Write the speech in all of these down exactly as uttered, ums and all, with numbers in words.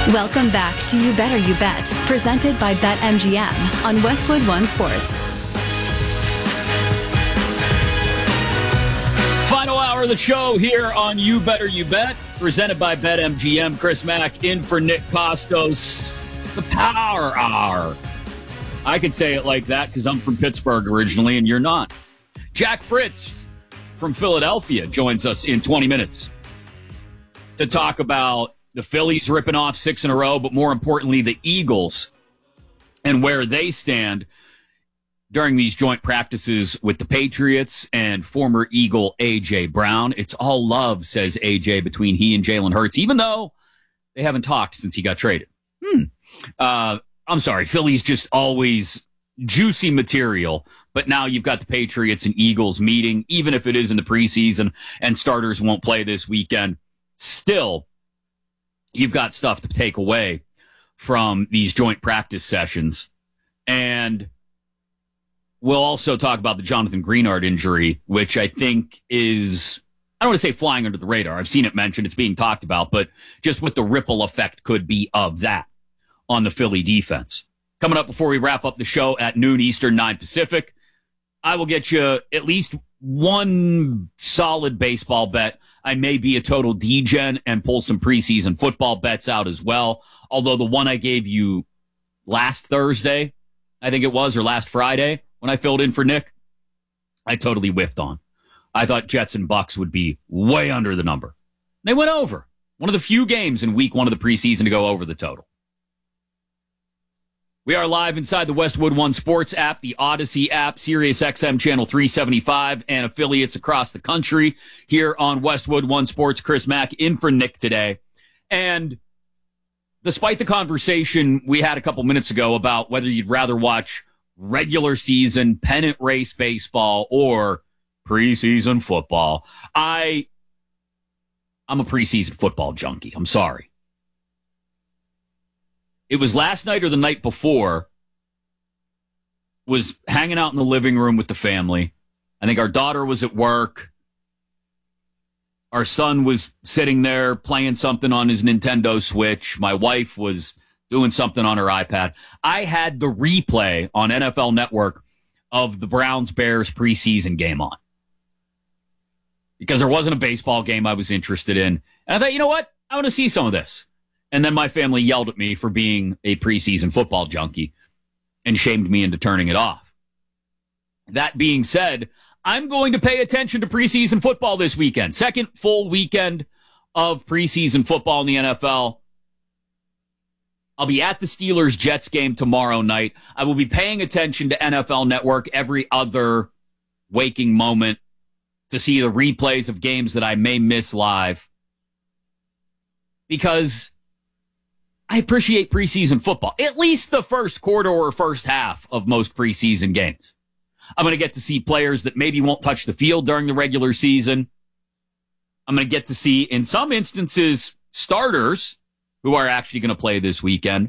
Welcome back to You Better You Bet, presented by BetMGM on Westwood One Sports. Final hour of the show here on You Better You Bet, presented by BetMGM. Chris Mack in for Nick Costos. The Power Hour. I could say it like that because I'm from Pittsburgh originally and you're not. Jack Fritz from Philadelphia joins us in twenty minutes to talk about the Phillies ripping off six in a row, but more importantly, the Eagles and where they stand during these joint practices with the Patriots and former Eagle A J. Brown. It's all love, says A J, between he and Jalen Hurts, even though they haven't talked since he got traded. Hmm. Uh, I'm sorry, Philly's just always juicy material, but now you've got the Patriots and Eagles meeting, even if it is in the preseason and starters won't play this weekend. Still, you've got stuff to take away from these joint practice sessions. And we'll also talk about the Jonathan Greenard injury, which I think is, I don't want to say flying under the radar. I've seen it mentioned. It's being talked about, but just what the ripple effect could be of that on the Philly defense. Coming up before we wrap up the show at noon Eastern, nine Pacific, I will get you at least one solid baseball bet. I may be a total degen and pull some preseason football bets out as well. Although the one I gave you last Thursday, I think it was, or last Friday when I filled in for Nick, I totally whiffed on. I thought Jets and Bucks would be way under the number. They went over. One of the few games in week one of the preseason to go over the total. We are live inside the Westwood One Sports app, the Odyssey app, Sirius X M channel three seventy-five, and affiliates across the country here on Westwood One Sports. Chris Mack in for Nick today. And despite the conversation we had a couple minutes ago about whether you'd rather watch regular season pennant race baseball or preseason football, I, I'm a preseason football junkie. I'm sorry. It was last night or the night before, was hanging out in the living room with the family. I think our daughter was at work. Our son was sitting there playing something on his Nintendo Switch. My wife was doing something on her iPad. I had the replay on N F L Network of the Browns-Bears preseason game on. Because there wasn't a baseball game I was interested in. And I thought, you know what? I want to see some of this. And then my family yelled at me for being a preseason football junkie and shamed me into turning it off. That being said, I'm going to pay attention to preseason football this weekend. Second full weekend of preseason football in the N F L. I'll be at the Steelers-Jets game tomorrow night. I will be paying attention to N F L Network every other waking moment to see the replays of games that I may miss live. Because I appreciate preseason football, at least the first quarter or first half of most preseason games. I'm going to get to see players that maybe won't touch the field during the regular season. I'm going to get to see, in some instances, starters who are actually going to play this weekend.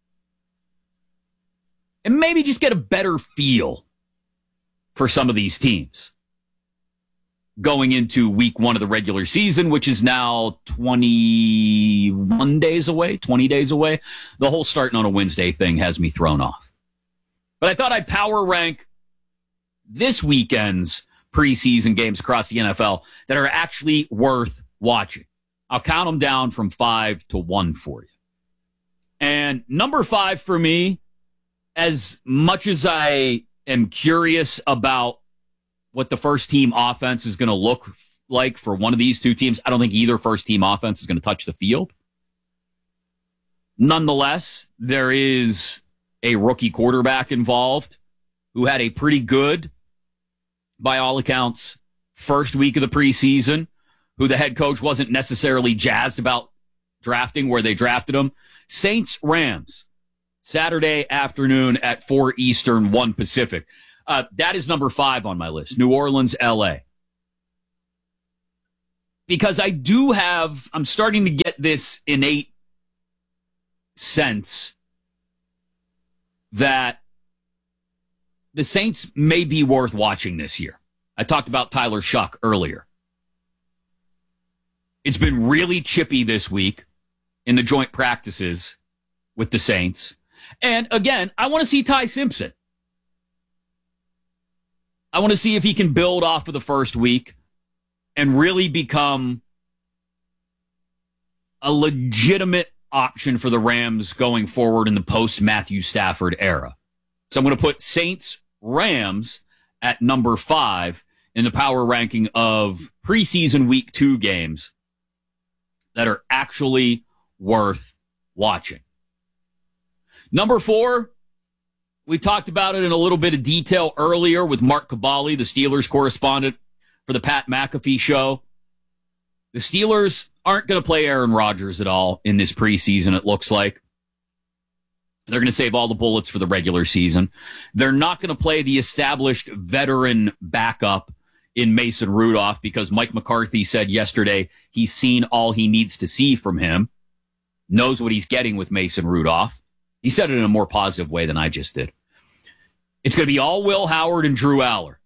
And maybe just get a better feel for some of these teams going into week one of the regular season, which is now twenty-one days away, twenty days away. The whole starting on a Wednesday thing has me thrown off. But I thought I'd power rank this weekend's preseason games across the N F L that are actually worth watching. I'll count them down from five to one for you. And number five for me, as much as I am curious about what the first team offense is going to look like for one of these two teams, I don't think either first team offense is going to touch the field. Nonetheless, there is a rookie quarterback involved who had a pretty good, by all accounts, first week of the preseason, who the head coach wasn't necessarily jazzed about drafting where they drafted him. Saints Rams, Saturday afternoon at four Eastern, one Pacific. Uh, that is number five on my list. New Orleans, L A. Because I do have, I'm starting to get this innate sense that the Saints may be worth watching this year. I talked about Tyler Shuck earlier. It's been really chippy this week in the joint practices with the Saints. And again, I want to see Ty Simpson. I want to see if he can build off of the first week and really become a legitimate option for the Rams going forward in the post-Matthew Stafford era. So I'm going to put Saints, Rams at number five in the power ranking of preseason week two games that are actually worth watching. Number four, we talked about it in a little bit of detail earlier with Mark Caballi, the Steelers correspondent for the Pat McAfee show. The Steelers aren't going to play Aaron Rodgers at all in this preseason, it looks like. They're going to save all the bullets for the regular season. They're not going to play the established veteran backup in Mason Rudolph because Mike McCarthy said yesterday he's seen all he needs to see from him, knows what he's getting with Mason Rudolph. He said it in a more positive way than I just did. It's going to be all Will Howard and Drew Aller.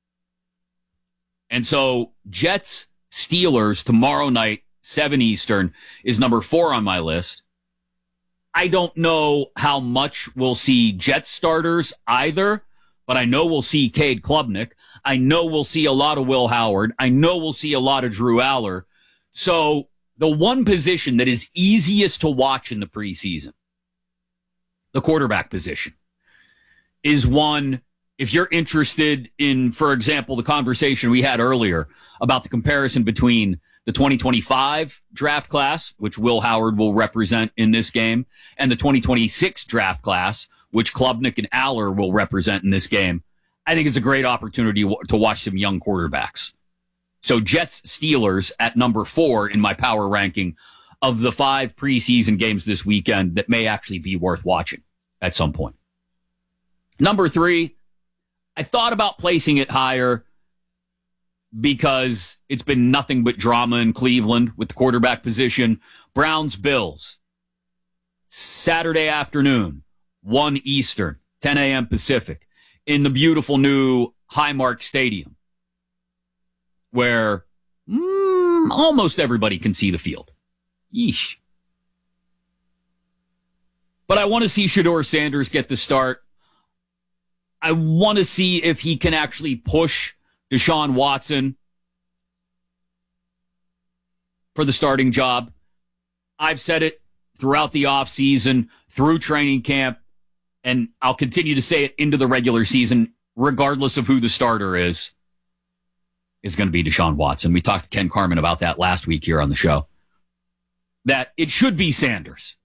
And so Jets, Steelers tomorrow night, seven Eastern, is number four on my list. I don't know how much we'll see Jets starters either, but I know we'll see Cade Klubnik. I know we'll see a lot of Will Howard. I know we'll see a lot of Drew Aller. So the one position that is easiest to watch in the preseason, the quarterback position, is one, if you're interested in, for example, the conversation we had earlier about the comparison between the twenty twenty-five draft class, which Will Howard will represent in this game, and the twenty twenty-six draft class, which Klubnik and Aller will represent in this game. I think it's a great opportunity to watch some young quarterbacks. So Jets, Steelers at number four in my power ranking of the five preseason games this weekend that may actually be worth watching at some point. Number three, I thought about placing it higher because it's been nothing but drama in Cleveland with the quarterback position. Browns, Bills, Saturday afternoon, one Eastern, ten a.m. Pacific, in the beautiful new Highmark Stadium, where mm, almost everybody can see the field. Yeesh. But I want to see Shedeur Sanders get the start. I want to see if he can actually push Deshaun Watson for the starting job. I've said it throughout the offseason, through training camp, and I'll continue to say it into the regular season, regardless of who the starter is, is going to be Deshaun Watson. We talked to Ken Carman about that last week here on the show, that it should be Sanders.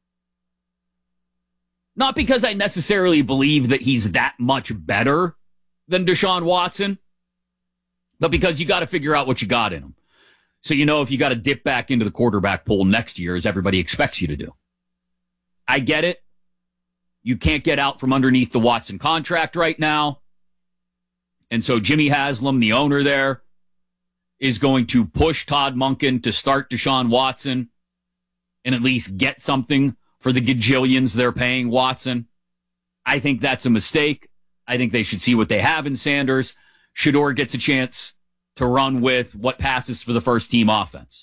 Not because I necessarily believe that he's that much better than Deshaun Watson, but because you got to figure out what you got in him. So you know if you got to dip back into the quarterback pool next year, as everybody expects you to do. I get it. You can't get out from underneath the Watson contract right now. And so Jimmy Haslam, the owner there, is going to push Todd Monken to start Deshaun Watson and at least get something for the gajillions they're paying Watson. I think that's a mistake. I think they should see what they have in Sanders. Shedeur gets a chance to run with what passes for the first team offense.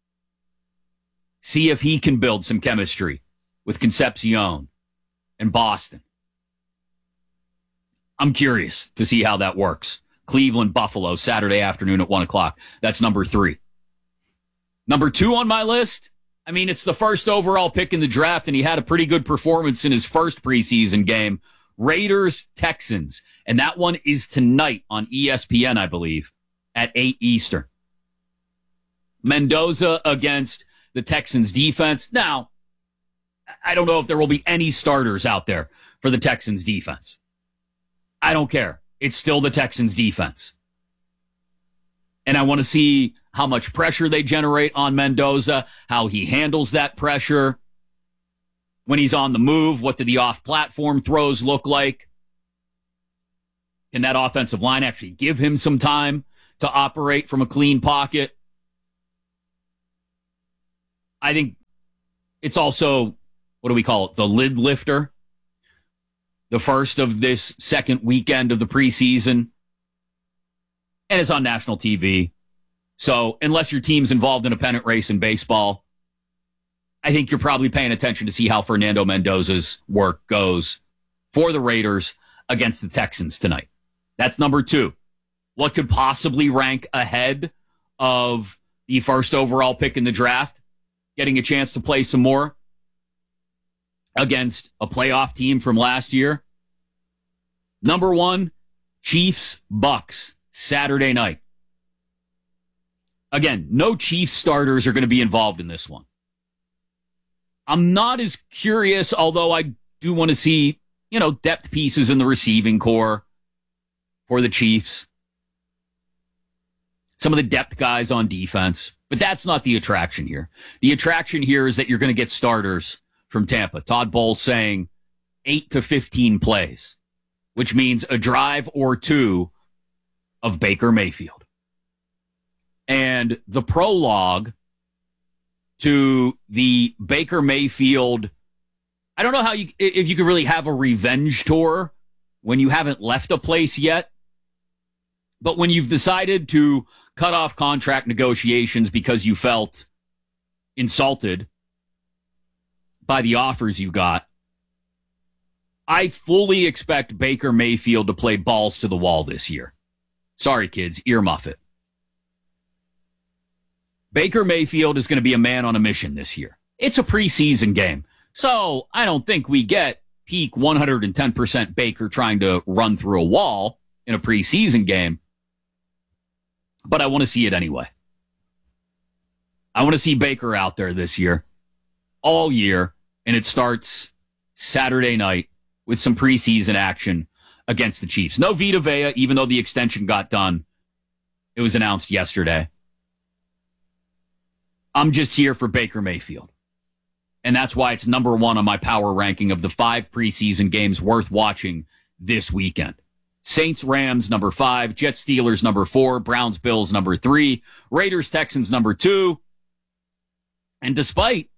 See if he can build some chemistry with Concepcion and Boston. I'm curious to see how that works. Cleveland, Buffalo, Saturday afternoon at one o'clock. That's number three. Number two on my list, I mean, it's the first overall pick in the draft, and he had a pretty good performance in his first preseason game. Raiders, Texans. And that one is tonight on E S P N, I believe, at eight Eastern. Mendoza against the Texans defense. Now, I don't know if there will be any starters out there for the Texans defense. I don't care. It's still the Texans defense. And I want to see how much pressure they generate on Mendoza, how he handles that pressure. When he's on the move, what do the off-platform throws look like? Can that offensive line actually give him some time to operate from a clean pocket? I think it's also, what do we call it, the lid lifter. The first of this second weekend of the preseason. And it's on national T V. So unless your team's involved in a pennant race in baseball, I think you're probably paying attention to see how Fernando Mendoza's work goes for the Raiders against the Texans tonight. That's number two. What could possibly rank ahead of the first overall pick in the draft, getting a chance to play some more against a playoff team from last year? Number one, Chiefs Bucks, Saturday night. Again, no Chiefs starters are going to be involved in this one. I'm not as curious, although I do want to see, you know, depth pieces in the receiving core for the Chiefs. Some of the depth guys on defense. But that's not the attraction here. The attraction here is that you're going to get starters from Tampa. Todd Bowles saying eight to fifteen plays, which means a drive or two of Baker Mayfield. And the prologue to the Baker Mayfield, I don't know how you, if you could really have a revenge tour when you haven't left a place yet, but when you've decided to cut off contract negotiations because you felt insulted by the offers you got, I fully expect Baker Mayfield to play balls to the wall this year. Sorry, kids, earmuff it. Baker Mayfield is going to be a man on a mission this year. It's a preseason game, so I don't think we get peak one hundred ten percent Baker trying to run through a wall in a preseason game, but I want to see it anyway. I want to see Baker out there this year, all year, and it starts Saturday night with some preseason action against the Chiefs. No Vita Vea, even though the extension got done. It was announced yesterday. I'm just here for Baker Mayfield. And that's why it's number one on my power ranking of the five preseason games worth watching this weekend. Saints, Rams, number five. Jets, Steelers, number four. Browns, Bills, number three. Raiders, Texans, number two. And despite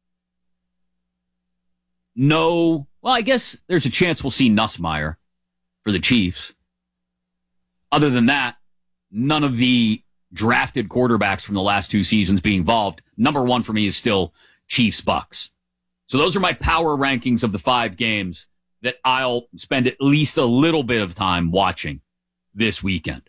no, well, I guess there's a chance we'll see Nussmeier for the Chiefs. Other than that, none of the drafted quarterbacks from the last two seasons being involved. Number one for me is still Chiefs Bucks. So those are my power rankings of the five games that I'll spend at least a little bit of time watching this weekend.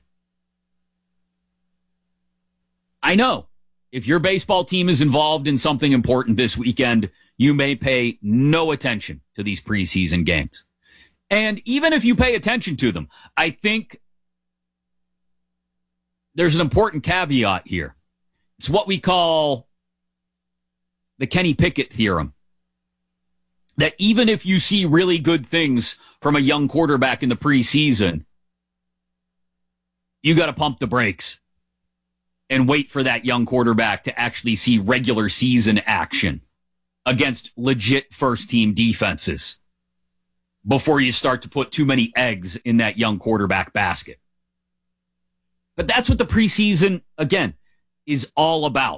I know if your baseball team is involved in something important this weekend, you may pay no attention to these preseason games. And even if you pay attention to them, I think there's an important caveat here. It's what we call the Kenny Pickett theorem. That even if you see really good things from a young quarterback in the preseason, you got to pump the brakes and wait for that young quarterback to actually see regular season action against legit first-team defenses before you start to put too many eggs in that young quarterback basket. But that's what the preseason, again, is all about.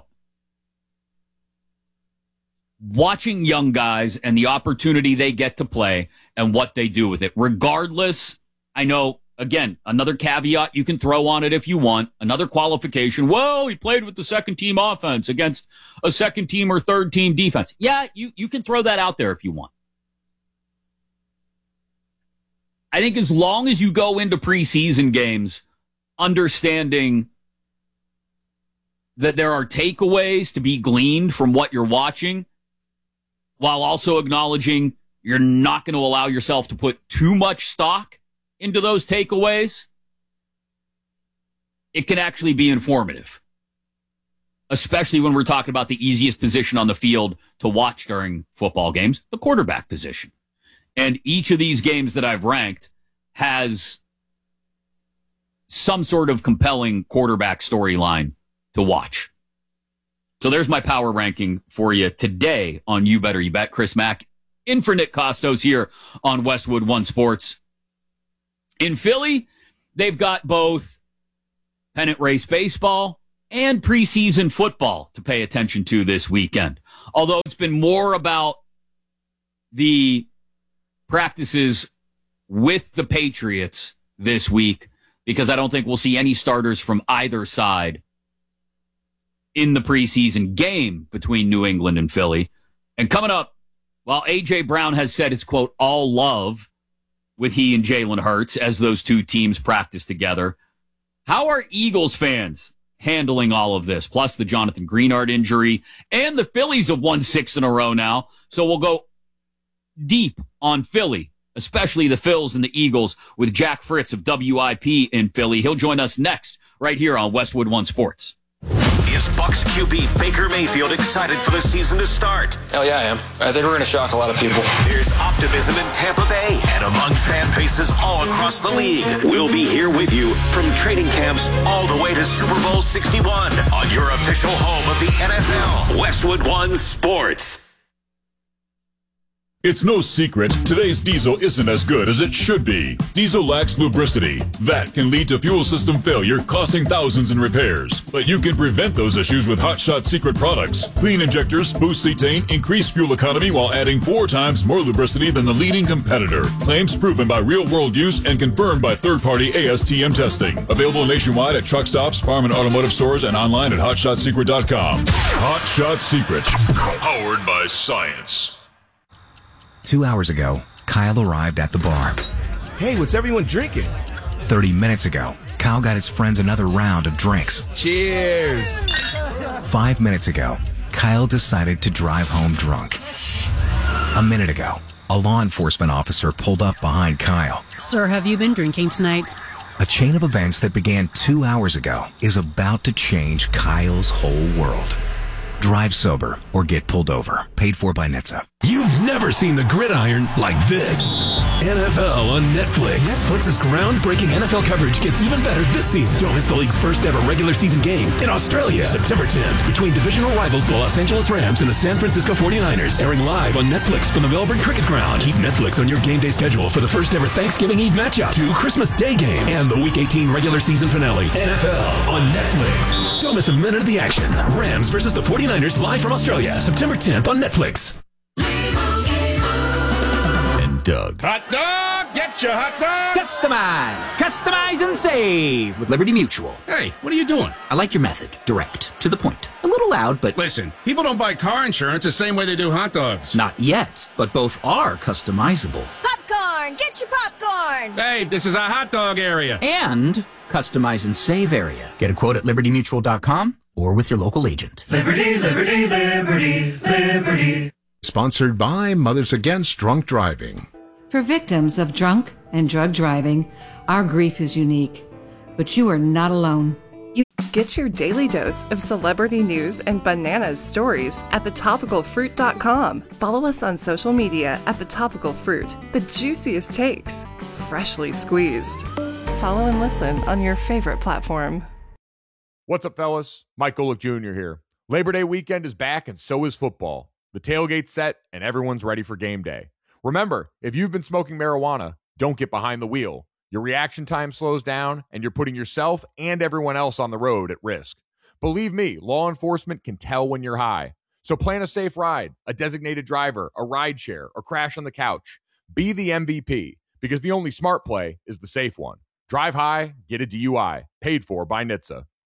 Watching young guys and the opportunity they get to play and what they do with it. Regardless, I know, again, another caveat you can throw on it if you want. Another qualification. Well, he played with the second-team offense against a second-team or third-team defense. Yeah, you, you can throw that out there if you want. I think as long as you go into preseason games understanding that there are takeaways to be gleaned from what you're watching, while also acknowledging you're not going to allow yourself to put too much stock into those takeaways, it can actually be informative. Especially when we're talking about the easiest position on the field to watch during football games, the quarterback position. And each of these games that I've ranked has some sort of compelling quarterback storyline to watch. So there's my power ranking for you today on You Better You Bet. Chris Mack in for Nick Costos here on Westwood One Sports. In Philly, they've got both pennant race baseball and preseason football to pay attention to this weekend. Although it's been more about the practices with the Patriots this week, because I don't think we'll see any starters from either side in the preseason game between New England and Philly. And coming up, while A J. Brown has said it's, quote, all love with he and Jalen Hurts as those two teams practice together, how are Eagles fans handling all of this? Plus the Jonathan Greenard injury, and the Phillies have won six in a row now. So we'll go deep on Philly, especially the Phils and the Eagles, with Jack Fritz of W I P in Philly. He'll join us next right here on Westwood One Sports. Is Bucs Q B Baker Mayfield excited for the season to start? Hell yeah, I am. I think we're going to shock a lot of people. There's optimism in Tampa Bay and among fan bases all across the league. We'll be here with you from training camps all the way to Super Bowl sixty-one on your official home of the N F L, Westwood One Sports. It's no secret, today's diesel isn't as good as it should be. Diesel lacks lubricity. That can lead to fuel system failure, costing thousands in repairs. But you can prevent those issues with Hot Shot Secret products. Clean injectors, boost cetane, increase fuel economy while adding four times more lubricity than the leading competitor. Claims proven by real-world use and confirmed by third-party A S T M testing. Available nationwide at truck stops, farm and automotive stores, and online at hot shot secret dot com. Hot Shot Secret. Powered by science. Two hours ago, Kyle arrived at the bar. Hey, what's everyone drinking? Thirty minutes ago, Kyle got his friends another round of drinks. Cheers! Five minutes ago, Kyle decided to drive home drunk. A minute ago, a law enforcement officer pulled up behind Kyle. Sir, have you been drinking tonight? A chain of events that began two hours ago is about to change Kyle's whole world. Drive sober or get pulled over. Paid for by N H T S A. You've never seen the gridiron like this. N F L on Netflix. Netflix's groundbreaking N F L coverage gets even better this season. Don't miss the league's first ever regular season game in Australia, September tenth, between divisional rivals the Los Angeles Rams and the San Francisco forty-niners. Airing live on Netflix from the Melbourne Cricket Ground. Keep Netflix on your game day schedule for the first ever Thanksgiving Eve matchup, two Christmas Day games, and the Week eighteen regular season finale. N F L on Netflix. Don't miss a minute of the action. Rams versus the forty-niners live from Australia, September tenth on Netflix. Doug. Hot dog! Get your hot dog! Customize! Customize and save with Liberty Mutual. Hey, what are you doing? I like your method. Direct. To the point. A little loud, but... Listen, people don't buy car insurance the same way they do hot dogs. Not yet, but both are customizable. Popcorn! Get your popcorn! Hey, this is a hot dog area. And customize and save area. Get a quote at liberty mutual dot com or with your local agent. Liberty, liberty, liberty, liberty. Sponsored by Mothers Against Drunk Driving. For victims of drunk and drug driving, our grief is unique, but you are not alone. You get your daily dose of celebrity news and bananas stories at the topical fruit dot com. Follow us on social media at The Topical Fruit. The juiciest takes, freshly squeezed. Follow and listen on your favorite platform. What's up, fellas? Mike Golick Junior here. Labor Day weekend is back, and so is football. The tailgate's set, and everyone's ready for game day. Remember, if you've been smoking marijuana, don't get behind the wheel. Your reaction time slows down, and you're putting yourself and everyone else on the road at risk. Believe me, law enforcement can tell when you're high. So plan a safe ride, a designated driver, a ride share, or crash on the couch. Be the M V P, because the only smart play is the safe one. Drive high, get a D U I. Paid for by N H T S A.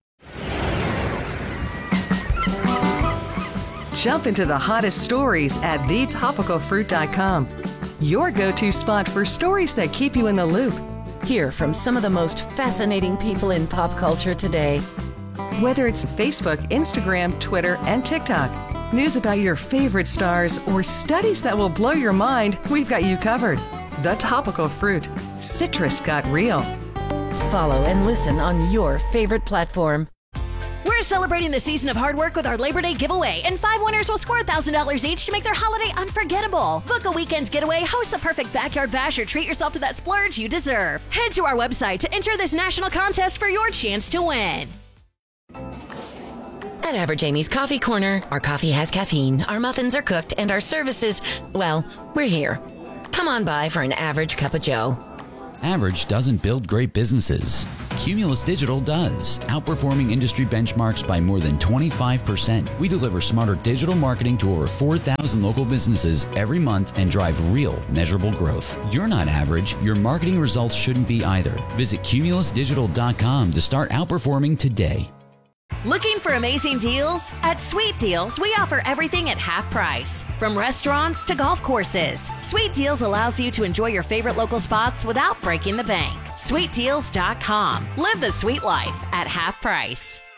Jump into the hottest stories at the topical fruit dot com. Your go-to spot for stories that keep you in the loop. Hear from some of the most fascinating people in pop culture today. Whether it's Facebook, Instagram, Twitter, and TikTok, news about your favorite stars, or studies that will blow your mind, we've got you covered. The Topical Fruit. Citrus got real. Follow and listen on your favorite platform. We're celebrating the season of hard work with our Labor Day giveaway, and five winners will score one thousand dollars each to make their holiday unforgettable. Book a weekend's getaway, host the perfect backyard bash, or treat yourself to that splurge you deserve. Head to our website to enter this national contest for your chance to win. At Average Amy's Coffee Corner, our coffee has caffeine, our muffins are cooked, and our services, well, we're here. Come on by for an average cup of joe. Average doesn't build great businesses. Cumulus Digital does, outperforming industry benchmarks by more than twenty-five percent. We deliver smarter digital marketing to over four thousand local businesses every month and drive real, measurable growth. You're not average. Your marketing results shouldn't be either. Visit cumulus digital dot com to start outperforming today. Looking for amazing deals? At Sweet Deals, we offer everything at half price. From restaurants to golf courses, Sweet Deals allows you to enjoy your favorite local spots without breaking the bank. sweet deals dot com. Live the sweet life at half price.